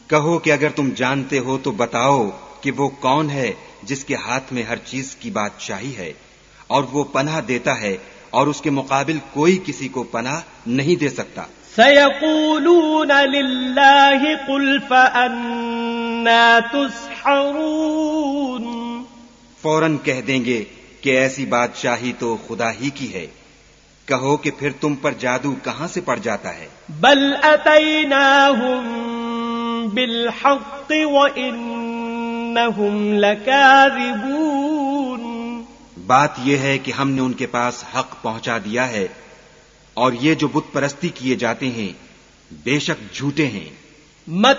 कहो कि अगर तुम जानते हो तो बताओ कि वो कौन है जिसके हाथ में हर चीज की बादशाही है और वो पनाह देता है और उसके मुकाबिल कोई किसी को पनाह नहीं दे सकता। सयक़ूलून लिल्लाहि क़ुल फ़अन्ना तुस्हरून, फौरन कह देंगे कि ऐसी बादशाही तो खुदा ही की है। कहो कि फिर तुम पर जादू कहां से पड़ जाता है। बल अतैनाहुम बिलहक़्क़ि व इन्नहुम लकाज़िबून, बात यह है कि हमने उनके पास हक पहुंचा दिया है और ये जो बुत परस्ती किए जाते हैं बेशक झूठे हैं।